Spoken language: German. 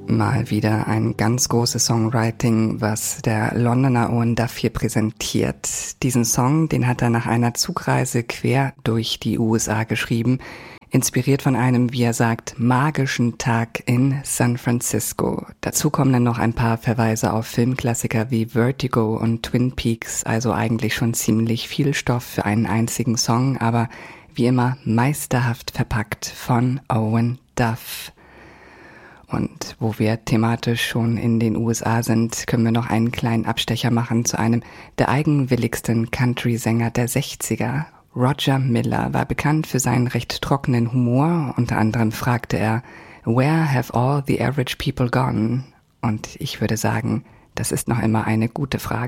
Mal wieder ein ganz großes Songwriting, was der Londoner Owen Duff hier präsentiert. Diesen Song, den hat er nach einer Zugreise quer durch die USA geschrieben, inspiriert von einem, wie er sagt, magischen Tag in San Francisco. Dazu kommen dann noch ein paar Verweise auf Filmklassiker wie Vertigo und Twin Peaks, also eigentlich schon ziemlich viel Stoff für einen einzigen Song, aber wie immer meisterhaft verpackt von Owen Duff. Und wo wir thematisch schon in den USA sind, können wir noch einen kleinen Abstecher machen zu einem der eigenwilligsten Country-Sänger der 60er. Roger Miller war bekannt für seinen recht trockenen Humor. Unter anderem fragte er, "Where have all the average people gone?" Und ich würde sagen, das ist noch immer eine gute Frage.